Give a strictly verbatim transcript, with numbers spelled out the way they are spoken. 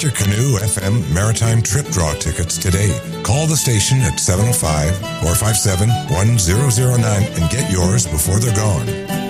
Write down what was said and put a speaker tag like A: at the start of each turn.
A: Enter Canoe F M Maritime Trip Draw tickets today. Call the station at seven oh five, four five seven, one zero zero nine and get yours before they're gone.